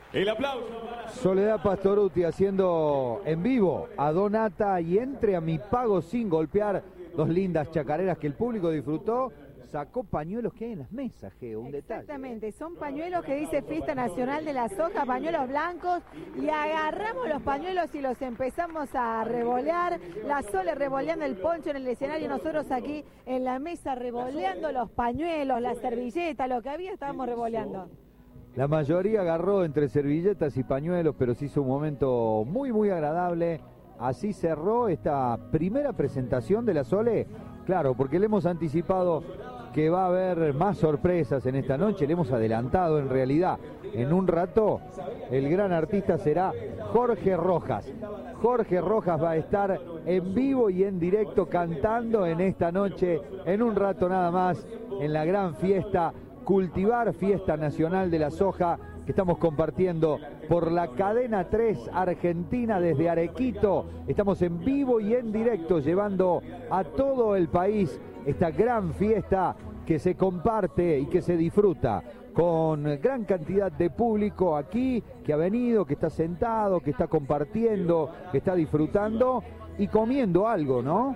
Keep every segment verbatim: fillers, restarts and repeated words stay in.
El aplauso. Soledad Pastorutti haciendo en vivo a Donata y Entre a mi pago sin golpear. Dos lindas chacareras que el público disfrutó. Sacó pañuelos que hay en las mesas, Geo, un detalle. Exactamente, son pañuelos que dice Fiesta Nacional de la Soja, pañuelos blancos, y agarramos los pañuelos y los empezamos a revolear. La Sole revoleando el poncho en el escenario, nosotros aquí en la mesa revoleando los pañuelos, las servilletas, lo que había estábamos revoleando. La mayoría agarró entre servilletas y pañuelos, pero se hizo un momento muy, muy agradable. Así cerró esta primera presentación de la Sole. Claro, porque le hemos anticipado que va a haber más sorpresas en esta noche, le hemos adelantado en realidad. En un rato el gran artista será Jorge Rojas. Jorge Rojas va a estar en vivo y en directo cantando en esta noche, en un rato nada más, en la gran fiesta Cultivar, Fiesta Nacional de la Soja, que estamos compartiendo por la cadena tres Argentina desde Arequito. Estamos en vivo y en directo llevando a todo el país esta gran fiesta que se comparte y que se disfruta con gran cantidad de público aquí que ha venido, que está sentado, que está compartiendo, que está disfrutando y comiendo algo, ¿no?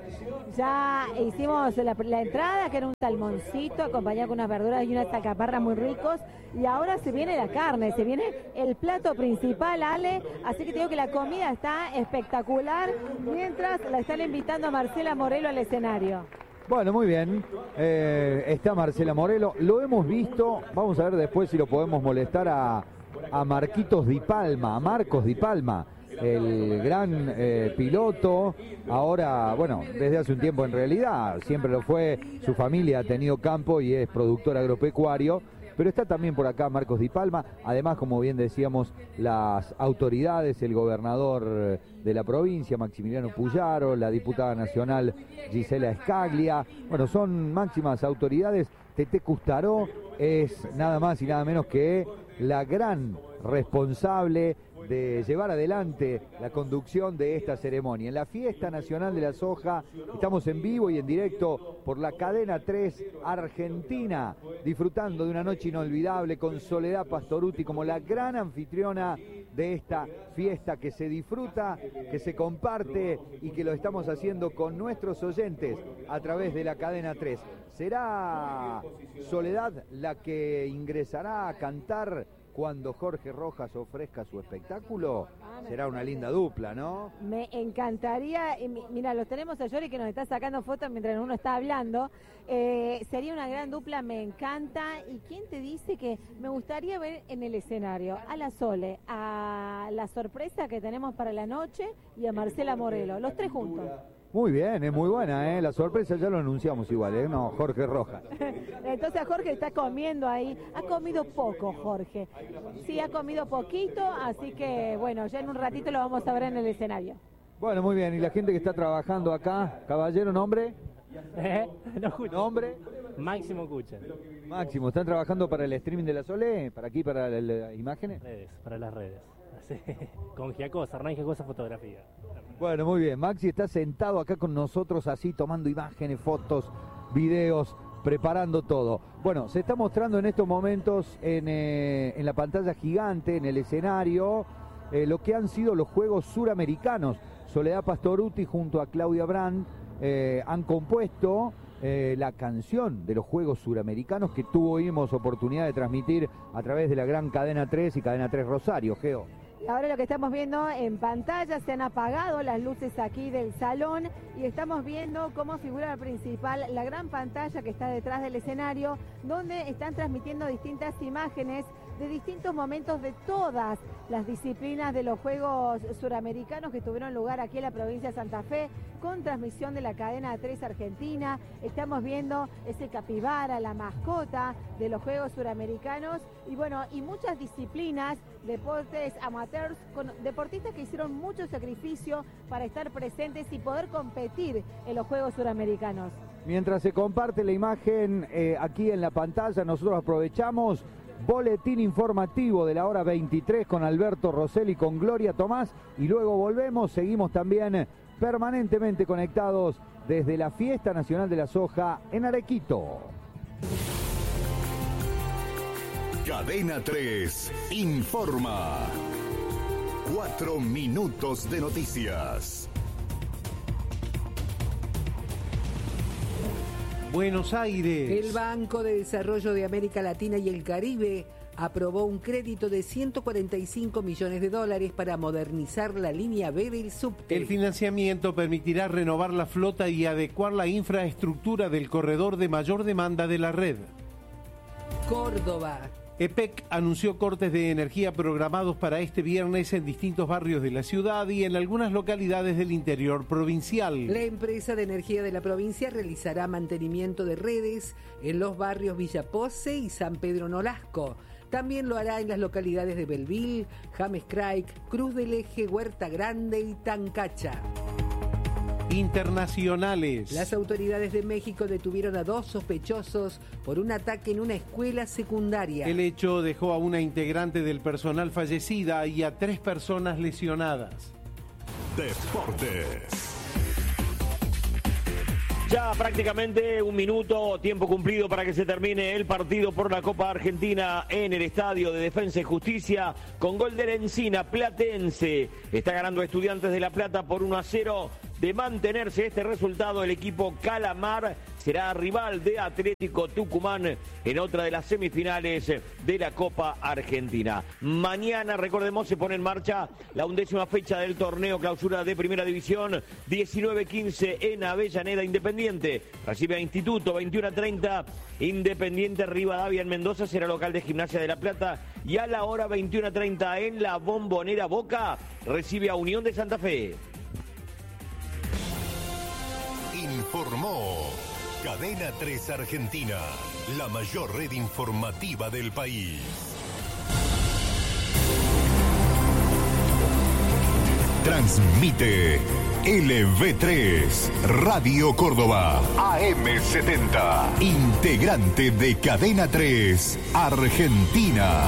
Ya hicimos la, la entrada, que era un salmoncito acompañado con unas verduras y unas alcaparras muy ricos, y ahora se viene la carne, se viene el plato principal, Ale, así que te digo que la comida está espectacular, mientras la están invitando a Marcela Morelo al escenario. Bueno, muy bien, eh, está Marcela Morelo, lo hemos visto, vamos a ver después si lo podemos molestar a, a Marquitos Di Palma, a Marcos Di Palma, el gran eh, piloto, ahora, bueno, desde hace un tiempo en realidad, siempre lo fue, su familia ha tenido campo y es productor agropecuario, pero está también por acá Marcos Di Palma, además, como bien decíamos, las autoridades, el gobernador de la provincia, Maximiliano Puyaro, la diputada nacional Gisela Scaglia, bueno, son máximas autoridades. Tete Custaró es nada más y nada menos que la gran responsable de llevar adelante la conducción de esta ceremonia. En la Fiesta Nacional de la Soja estamos en vivo y en directo por la cadena tres Argentina, disfrutando de una noche inolvidable con Soledad Pastorutti como la gran anfitriona de esta fiesta que se disfruta, que se comparte y que lo estamos haciendo con nuestros oyentes a través de la cadena tres. ¿Será Soledad la que ingresará a cantar cuando Jorge Rojas ofrezca su espectáculo? Será una linda dupla, ¿no? Me encantaría, mira, los tenemos a Yori que nos está sacando fotos mientras uno está hablando, eh, sería una gran dupla, me encanta. ¿Y quién te dice que me gustaría ver en el escenario? A la Sole, a la sorpresa que tenemos para la noche y a Marcela Morelo, los tres juntos. Muy bien, es muy buena, ¿eh? La sorpresa ya lo anunciamos igual, ¿eh? No, Jorge Rojas. Entonces Jorge está comiendo ahí, ha comido poco Jorge, sí, ha comido poquito, así que bueno, ya en un ratito lo vamos a ver en el escenario. Bueno, muy bien, y la gente que está trabajando acá, caballero, nombre, ¿Eh? No, nombre, Máximo Cucha. Máximo, ¿están trabajando para el streaming de la Sole? ¿Para aquí, para las la imágenes? Redes, para las redes. Sí. Con Giacosa, Hernán Giacosa Fotografía. Bueno, muy bien, Maxi está sentado acá con nosotros así, tomando imágenes, fotos, videos, preparando todo. Bueno, se está mostrando en estos momentos en, eh, en la pantalla gigante, en el escenario, eh, lo que han sido los Juegos Suramericanos. Soledad Pastorutti junto a Claudia Brand eh, han compuesto eh, la canción de los Juegos Suramericanos que tuvimos oportunidad de transmitir a través de la gran Cadena tres y Cadena tres Rosario, Geo. Ahora lo que estamos viendo en pantalla, se han apagado las luces aquí del salón y estamos viendo cómo figura principal la gran pantalla que está detrás del escenario, donde están transmitiendo distintas imágenes de distintos momentos de todas las disciplinas de los Juegos Suramericanos que tuvieron lugar aquí en la provincia de Santa Fe, con transmisión de la cadena tres Argentina. Estamos viendo ese capibara, la mascota de los Juegos Suramericanos, y bueno, y muchas disciplinas, deportes amateurs, con deportistas que hicieron mucho sacrificio para estar presentes y poder competir en los Juegos Suramericanos. Mientras se comparte la imagen eh, aquí en la pantalla, nosotros aprovechamos boletín informativo de la hora veintitrés con Alberto Rosselli, con Gloria Tomás, y luego volvemos, seguimos también permanentemente conectados desde la Fiesta Nacional de la Soja en Arequito. Cadena tres informa. Cuatro minutos de noticias. Buenos Aires. El Banco de Desarrollo de América Latina y el Caribe aprobó un crédito de ciento cuarenta y cinco millones de dólares para modernizar la línea B del subte. El financiamiento permitirá renovar la flota y adecuar la infraestructura del corredor de mayor demanda de la red. Córdoba. E P E C anunció cortes de energía programados para este viernes en distintos barrios de la ciudad y en algunas localidades del interior provincial. La empresa de energía de la provincia realizará mantenimiento de redes en los barrios Villa Pose y San Pedro Nolasco. También lo hará en las localidades de Belville, James Craig, Cruz del Eje, Huerta Grande y Tancacha. Internacionales. Las autoridades de México detuvieron a dos sospechosos por un ataque en una escuela secundaria. El hecho dejó a una integrante del personal fallecida y a tres personas lesionadas. Deportes. Ya prácticamente un minuto, tiempo cumplido para que se termine el partido por la Copa Argentina en el Estadio de Defensa y Justicia con gol de la Encina Platense. Está ganando Estudiantes de La Plata por uno a cero. De mantenerse este resultado, el equipo Calamar será rival de Atlético Tucumán en otra de las semifinales de la Copa Argentina. Mañana, recordemos, se pone en marcha la undécima fecha del torneo clausura de Primera División, diecinueve quince en Avellaneda. Independiente recibe a Instituto, veintiuno a treinta. Independiente Rivadavia en Mendoza será local de Gimnasia de La Plata. Y a la hora veintiuno a treinta en la Bombonera, Boca recibe a Unión de Santa Fe. Informó Cadena tres Argentina, la mayor red informativa del país. Transmite L V tres, Radio Córdoba, A M setenta, integrante de Cadena tres Argentina.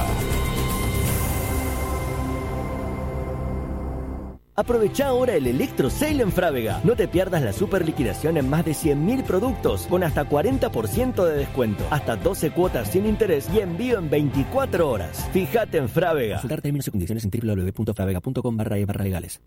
Aprovecha ahora el Electro Sale en Frávega. No te pierdas la super liquidación en más de cien mil productos con hasta cuarenta por ciento de descuento, hasta doce cuotas sin interés y envío en veinticuatro horas. Fíjate en Frávega. Consultar términos y condiciones en doble u doble u doble u punto fravega punto com barra e barra legales.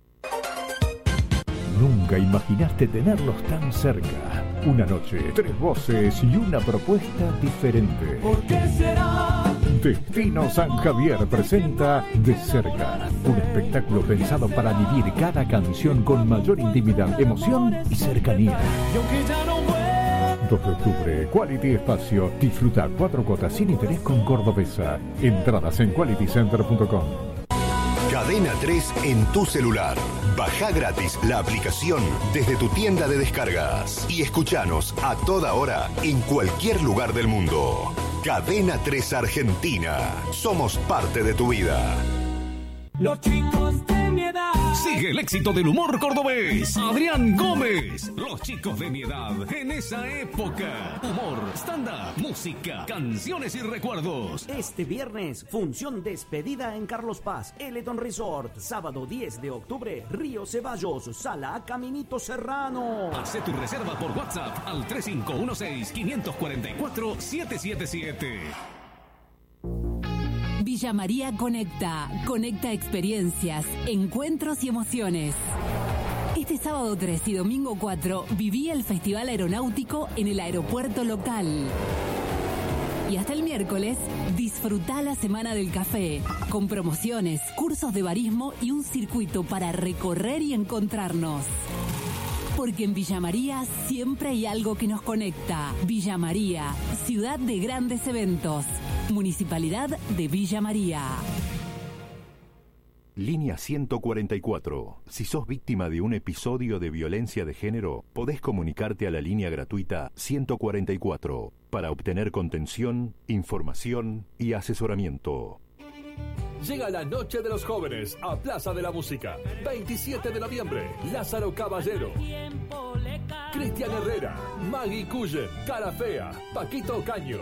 Nunca imaginaste tenerlos tan cerca. Una noche, tres voces y una propuesta diferente. ¿Por qué será? Destino San Javier presenta De Cerca, un espectáculo pensado para vivir cada canción con mayor intimidad, emoción y cercanía. dos de octubre, Quality Espacio. Disfruta cuatro cuotas sin interés con Cordobesa. Entradas en quality center punto com. Cadena tres en tu celular. Baja gratis la aplicación desde tu tienda de descargas y escuchanos a toda hora en cualquier lugar del mundo. Cadena tres Argentina. Somos parte de tu vida. Los chicos de mi edad. Sigue el éxito del humor cordobés. Adrián Gómez. Los chicos de mi edad en esa época. Humor, stand-up, música, canciones y recuerdos. Este viernes, función despedida en Carlos Paz, Eleton Resort. Sábado diez de octubre, Río Ceballos, Sala Caminito Serrano. Haz tu reserva por WhatsApp al tres cinco uno seis, cinco cuatro cuatro, siete siete siete. Villa María Conecta. Conecta experiencias, encuentros y emociones. Este sábado tres y domingo cuatro viví el Festival Aeronáutico en el aeropuerto local. Y hasta el miércoles, disfrutá la Semana del Café, con promociones, cursos de barismo y un circuito para recorrer y encontrarnos. Porque en Villa María siempre hay algo que nos conecta. Villa María, ciudad de grandes eventos. Municipalidad de Villa María. Línea ciento cuarenta y cuatro. Si sos víctima de un episodio de violencia de género, podés comunicarte a la línea gratuita ciento cuarenta y cuatro para obtener contención, información y asesoramiento. Llega la Noche de los Jóvenes a Plaza de la Música. veintisiete de noviembre, Lázaro Caballero, Cristian Herrera, Maggie Cullen, Cara Fea, Paquito Caño.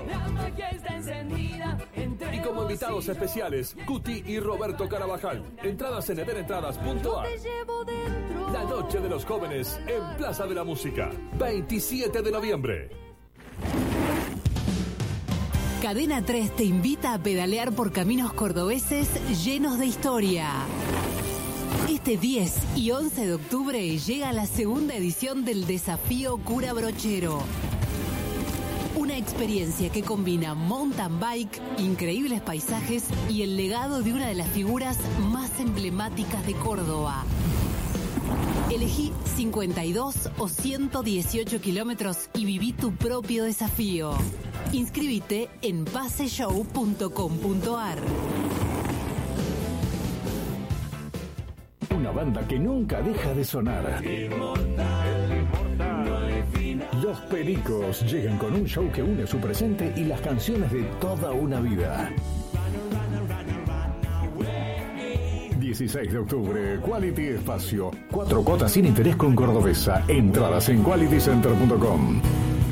Y como invitados especiales, Cuti y Roberto Carabajal. Entradas en everentradas punto a r. La Noche de los Jóvenes en Plaza de la Música. veintisiete de noviembre. Cadena tres te invita a pedalear por caminos cordobeses llenos de historia. Este diez y once de octubre llega la segunda edición del Desafío Cura Brochero. Una experiencia que combina mountain bike, increíbles paisajes y el legado de una de las figuras más emblemáticas de Córdoba. Elegí cincuenta y dos o ciento dieciocho kilómetros y viví tu propio desafío. Inscríbete en paseshow punto com punto ar. Una banda que nunca deja de sonar. Los Pericos llegan con un show que une su presente y las canciones de toda una vida. dieciséis de octubre, Quality Espacio. Cuatro cuotas sin interés con Cordobesa. Entradas en quality center punto com.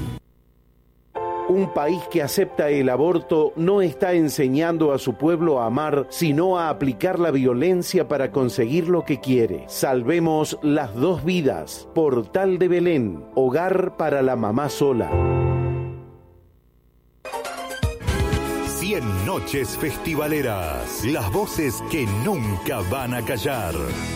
Un país que acepta el aborto no está enseñando a su pueblo a amar, sino a aplicar la violencia para conseguir lo que quiere. Salvemos las dos vidas. Portal de Belén, hogar para la mamá sola. cien noches festivaleras. Las voces que nunca van a callar.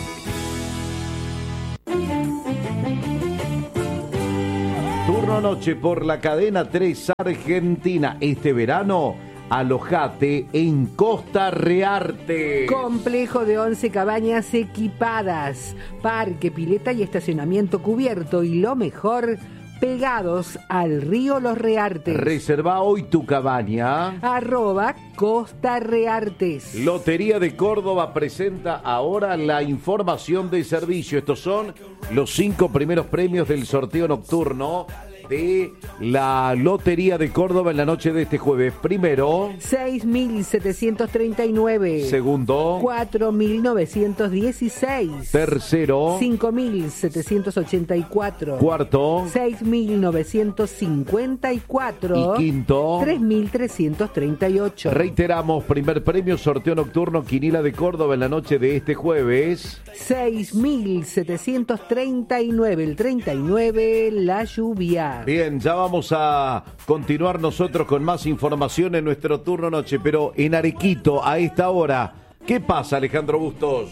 Turno noche por la cadena tres Argentina. Este verano, alojate en Costa Rearte. Complejo de once cabañas equipadas, parque, pileta y estacionamiento cubierto. Y lo mejor, pegados al río Los Reartes. Reserva hoy tu cabaña. Arroba Costa Reartes. Lotería de Córdoba presenta ahora la información de servicio. Estos son los cinco primeros premios del sorteo nocturno de la Lotería de Córdoba en la noche de este jueves. Primero, seis mil setecientos treinta y nueve. Segundo, cuatro mil novecientos dieciséis. Tercero, cinco mil setecientos ochenta y cuatro. Cuarto, seis mil novecientos cincuenta y cuatro. Y quinto, tres mil trescientos treinta y ocho. Reiteramos, primer premio, sorteo nocturno Quiniela de Córdoba en la noche de este jueves. seis mil setecientos treinta y nueve. El treinta y nueve, la lluvia. Bien, ya vamos a continuar nosotros con más información en nuestro turno noche, pero en Arequito, a esta hora, ¿qué pasa, Alejandro Bustos?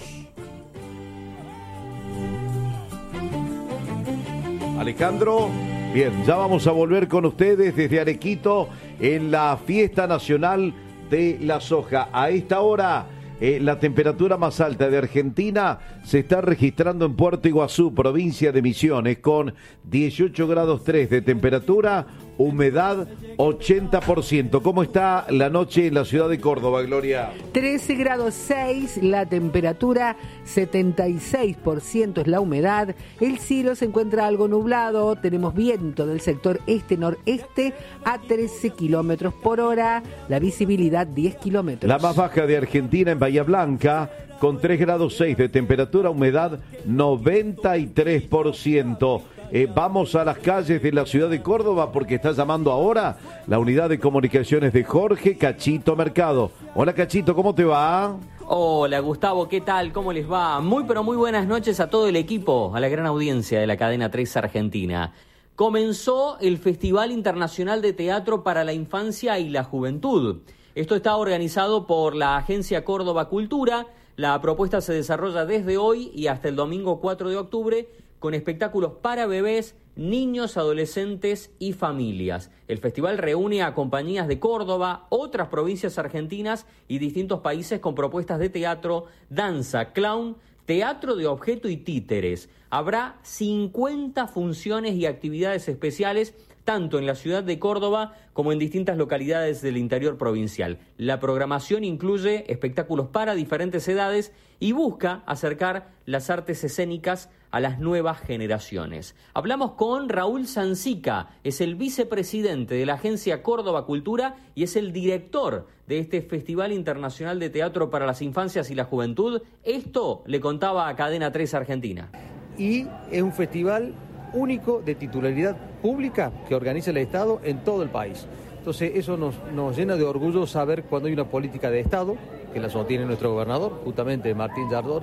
Alejandro, bien, ya vamos a volver con ustedes desde Arequito en la Fiesta Nacional de la Soja. A esta hora, Eh, la temperatura más alta de Argentina se está registrando en Puerto Iguazú, provincia de Misiones, con dieciocho grados tres de temperatura, humedad ochenta por ciento. ¿Cómo está la noche en la ciudad de Córdoba, Gloria? trece grados seis, la temperatura setenta y seis por ciento es la humedad. El cielo se encuentra algo nublado, tenemos viento del sector este-noreste a trece kilómetros por hora, la visibilidad diez kilómetros. La más baja de Argentina en Bahía Blanca, con tres grados seis de temperatura, humedad noventa y tres por ciento. Eh, vamos a las calles de la ciudad de Córdoba porque está llamando ahora la unidad de comunicaciones de Jorge Cachito Mercado. Hola Cachito, ¿cómo te va? Hola Gustavo, ¿qué tal? ¿Cómo les va? Muy pero muy buenas noches a todo el equipo, a la gran audiencia de la cadena tres Argentina. Comenzó el Festival Internacional de Teatro para la Infancia y la Juventud. Esto está organizado por la Agencia Córdoba Cultura. La propuesta se desarrolla desde hoy y hasta el domingo cuatro de octubre con espectáculos para bebés, niños, adolescentes y familias. El festival reúne a compañías de Córdoba, otras provincias argentinas y distintos países con propuestas de teatro, danza, clown, teatro de objeto y títeres. Habrá cincuenta funciones y actividades especiales tanto en la ciudad de Córdoba como en distintas localidades del interior provincial. La programación incluye espectáculos para diferentes edades y busca acercar las artes escénicas a las nuevas generaciones. Hablamos con Raúl Sancica, es el vicepresidente de la Agencia Córdoba Cultura y es el director de este Festival Internacional de Teatro para las Infancias y la Juventud. Esto le contaba a Cadena tres Argentina. Y es un festival único de titularidad pública que organiza el Estado en todo el país. Entonces eso nos, nos llena de orgullo saber cuando hay una política de Estado, que la sostiene nuestro gobernador, justamente Martín Yardora,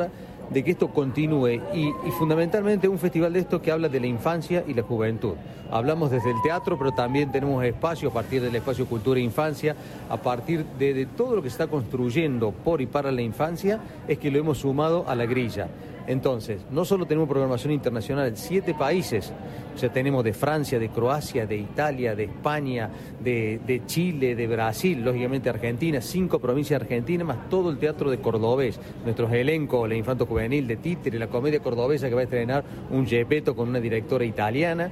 de que esto continúe y, y fundamentalmente un festival de esto que habla de la infancia y la juventud. Hablamos desde el teatro, pero también tenemos espacio a partir del espacio Cultura e Infancia, a partir de, de todo lo que se está construyendo por y para la infancia, es que lo hemos sumado a la grilla. Entonces, no solo tenemos programación internacional en siete países, o sea, tenemos de Francia, de Croacia, de Italia, de España, de, de Chile, de Brasil, lógicamente Argentina, cinco provincias argentinas, más todo el teatro de cordobés, nuestros elencos, la Infanto Juvenil de Títere, la comedia cordobesa que va a estrenar un Gepetto con una directora italiana,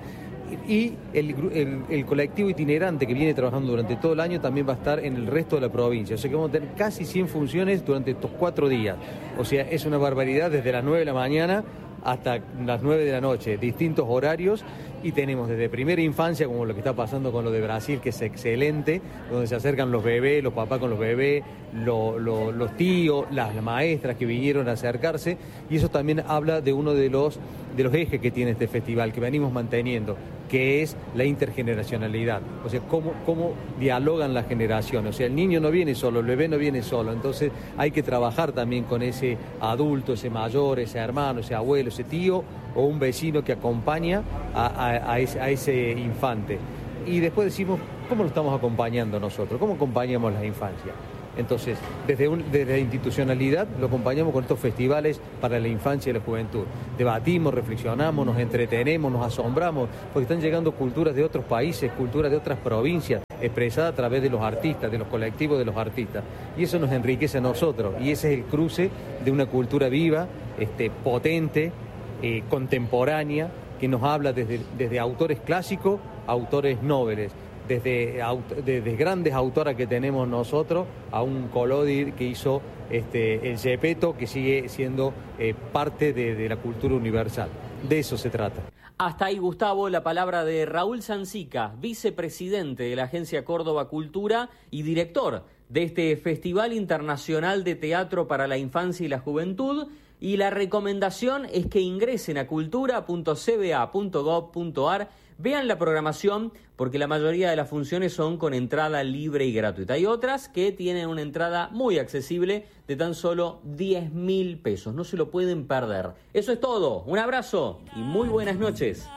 y el, el, el colectivo itinerante que viene trabajando durante todo el año también va a estar en el resto de la provincia. O sea que vamos a tener casi cien funciones durante estos cuatro días. O sea, es una barbaridad desde las nueve de la mañana hasta las nueve de la noche, distintos horarios, y tenemos desde primera infancia, como lo que está pasando con lo de Brasil, que es excelente, donde se acercan los bebés, los papás con los bebés, lo, lo, los tíos, las maestras que vinieron a acercarse, y eso también habla de uno de los, de los ejes que tiene este festival, que venimos manteniendo, que es la intergeneracionalidad, o sea, cómo, cómo dialogan las generaciones, o sea, el niño no viene solo, el bebé no viene solo, entonces hay que trabajar también con ese adulto, ese mayor, ese hermano, ese abuelo, ese tío o un vecino que acompaña a, a, a, ese, a ese infante. Y después decimos, ¿cómo lo estamos acompañando nosotros? ¿Cómo acompañamos la infancia? Entonces, desde, un, desde la institucionalidad lo acompañamos con estos festivales para la infancia y la juventud. Debatimos, reflexionamos, nos entretenemos, nos asombramos, porque están llegando culturas de otros países, culturas de otras provincias, expresadas a través de los artistas, de los colectivos de los artistas. Y eso nos enriquece a nosotros, y ese es el cruce de una cultura viva, este, potente, eh, contemporánea, que nos habla desde, desde autores clásicos a autores nobles. Desde, desde grandes autoras que tenemos nosotros a un Collodi que hizo este, el Gepetto, que sigue siendo eh, parte de, de la cultura universal. De eso se trata. Hasta ahí, Gustavo, la palabra de Raúl Sancica, vicepresidente de la Agencia Córdoba Cultura y director de este Festival Internacional de Teatro para la Infancia y la Juventud. Y la recomendación es que ingresen a cultura punto c b a punto gov punto a r, vean la programación, porque la mayoría de las funciones son con entrada libre y gratuita. Hay otras que tienen una entrada muy accesible de tan solo diez mil pesos. No se lo pueden perder. Eso es todo. Un abrazo y muy buenas noches.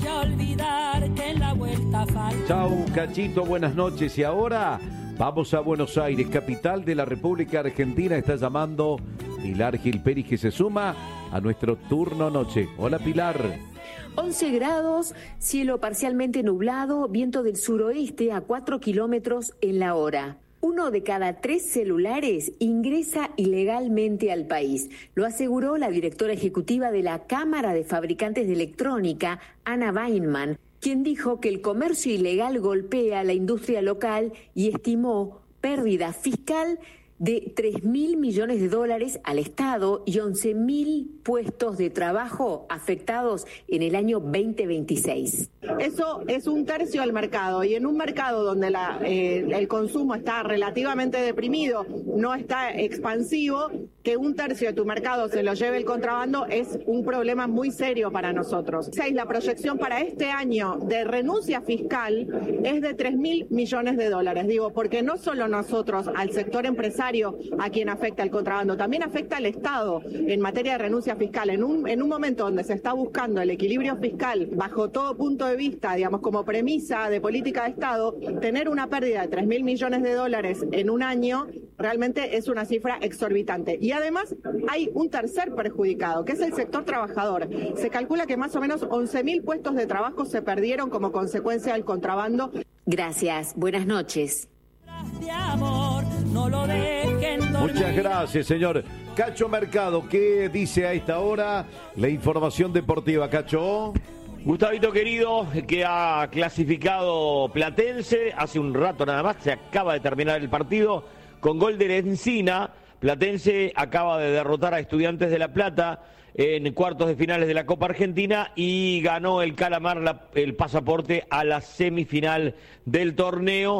Chau, Cachito, buenas noches. Y ahora vamos a Buenos Aires, capital de la República Argentina. Está llamando Pilar Gil Pérez, que se suma a nuestro turno noche. Hola, Pilar. once grados, cielo parcialmente nublado, viento del suroeste a cuatro kilómetros en la hora. Uno de cada tres celulares ingresa ilegalmente al país. Lo aseguró la directora ejecutiva de la Cámara de Fabricantes de Electrónica, Ana Weinman, quien dijo que el comercio ilegal golpea a la industria local y estimó pérdida fiscal de tres mil millones de dólares al Estado y once mil puestos de trabajo afectados en el año veinte veintiséis. Eso es un tercio del mercado, y en un mercado donde la, eh, el consumo está relativamente deprimido, no está expansivo, que un tercio de tu mercado se lo lleve el contrabando es un problema muy serio para nosotros. Seis, la proyección para este año de renuncia fiscal es de tres mil millones de dólares. Digo, porque no solo nosotros, al sector empresario, a quien afecta el contrabando, también afecta al Estado en materia de renuncia fiscal. En un, en un momento donde se está buscando el equilibrio fiscal bajo todo punto de vista, digamos, como premisa de política de Estado, tener una pérdida de tres mil millones de dólares en un año realmente es una cifra exorbitante. Y además hay un tercer perjudicado, que es el sector trabajador. Se calcula que más o menos once mil puestos de trabajo se perdieron como consecuencia del contrabando. Gracias, buenas noches. De amor, no lo dejen dormir. Muchas gracias, señor. Cacho Mercado, ¿qué dice a esta hora la información deportiva, Cacho? Gustavito querido, que ha clasificado Platense hace un rato nada más, se acaba de terminar el partido con gol de Encina. Platense acaba de derrotar a Estudiantes de La Plata en cuartos de finales de la Copa Argentina y ganó el Calamar la, el pasaporte a la semifinal del torneo.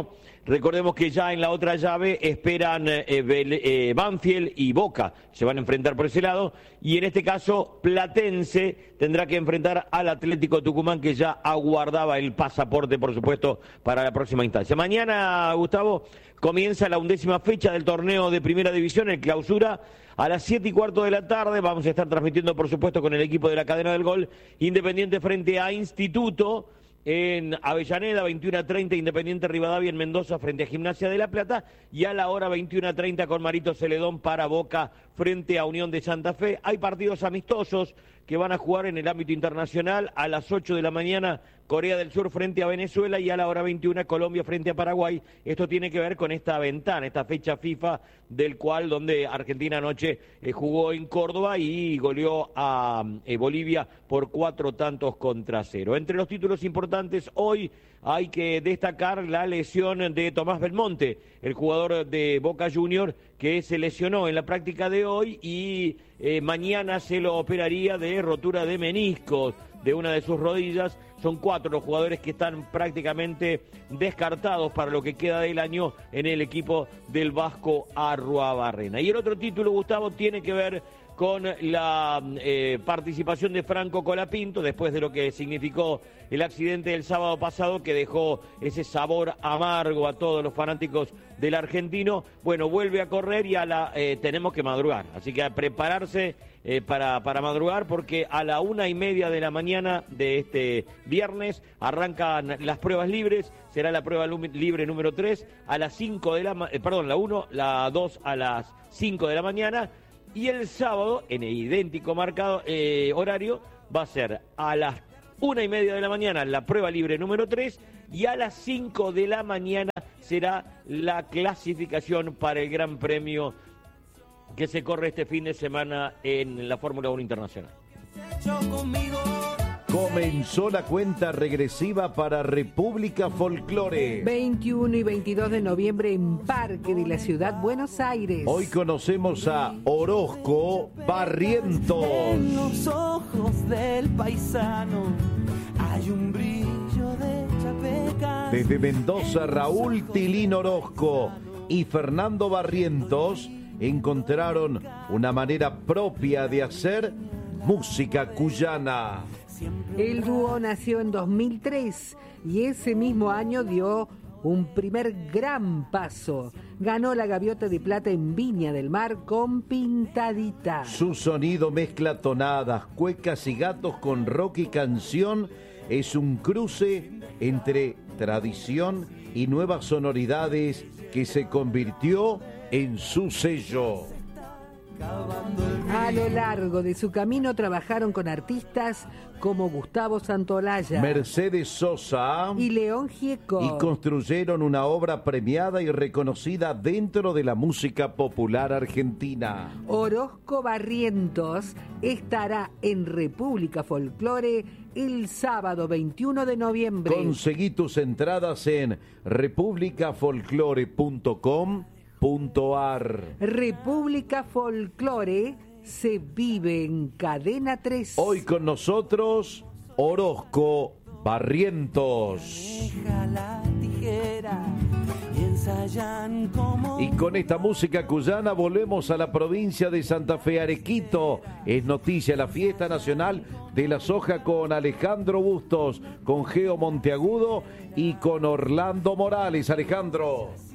Recordemos que ya en la otra llave esperan eh, eh, Banfield y Boca, se van a enfrentar por ese lado, y en este caso Platense tendrá que enfrentar al Atlético Tucumán, que ya aguardaba el pasaporte, por supuesto, para la próxima instancia. Mañana, Gustavo, comienza la undécima fecha del torneo de Primera División, el Clausura, a las siete y cuarto de la tarde. Vamos a estar transmitiendo, por supuesto, con el equipo de la Cadena del Gol, Independiente frente a Instituto. En Avellaneda, veintiuno a treinta, Independiente Rivadavia en Mendoza frente a Gimnasia de La Plata, y a la hora veintiuno a treinta con Marito Celedón para Boca frente a Unión de Santa Fe. Hay partidos amistosos que van a jugar en el ámbito internacional. A las ocho de la mañana, Corea del Sur frente a Venezuela, y a la hora veintiuna, Colombia frente a Paraguay. Esto tiene que ver con esta ventana, esta fecha FIFA, del cual donde Argentina anoche eh, jugó en Córdoba y goleó a eh, Bolivia por cuatro tantos contra cero. Entre los títulos importantes hoy hay que destacar la lesión de Tomás Belmonte, el jugador de Boca Juniors, que se lesionó en la práctica de hoy y eh, mañana se lo operaría de rotura de meniscos de una de sus rodillas. Son cuatro los jugadores que están prácticamente descartados para lo que queda del año en el equipo del Vasco Arruabarrena. Y el otro título, Gustavo, tiene que ver con la eh, participación de Franco Colapinto, después de lo que significó el accidente del sábado pasado, que dejó ese sabor amargo a todos los fanáticos del argentino. Bueno, vuelve a correr y a la, eh, tenemos que madrugar, así que a prepararse eh, para, para madrugar, porque a la una y media de la mañana de este viernes arrancan las pruebas libres. Será la prueba libre número tres a las cinco de la, eh, perdón, la uno, la dos a las cinco de la mañana. Y el sábado, en el idéntico marcado eh, horario, va a ser a las una y media de la mañana la prueba libre número tres, y a las cinco de la mañana será la clasificación para el Gran Premio que se corre este fin de semana en la Fórmula uno Internacional. Comenzó la cuenta regresiva para República Folclore. veintiuno y veintidós de noviembre en Parque de la Ciudad Buenos Aires. Hoy conocemos a Orozco Barrientos. En los ojos del paisano hay un brillo de chapecas. Desde Mendoza, Raúl Tilín Orozco y Fernando Barrientos encontraron una manera propia de hacer música cuyana. El dúo nació en dos mil tres y ese mismo año dio un primer gran paso. Ganó la Gaviota de Plata en Viña del Mar con Pintadita. Su sonido mezcla tonadas, cuecas y gatos con rock y canción. Es un cruce entre tradición y nuevas sonoridades que se convirtió en su sello. A lo largo de su camino trabajaron con artistas como Gustavo Santolaya, Mercedes Sosa y León Gieco, y construyeron una obra premiada y reconocida dentro de la música popular argentina. Orozco Barrientos estará en República Folclore el sábado veintiuno de noviembre. Conseguí tus entradas en república folclore punto com punto ar. República Folclore se vive en Cadena tres. Hoy con nosotros, Orozco Barrientos. Deja la tijera y ensayan como... Y con esta música cuyana volvemos a la provincia de Santa Fe, Arequito. Es noticia la fiesta nacional de la soja con Alejandro Bustos, con Geo Monteagudo y con Orlando Morales. Alejandro.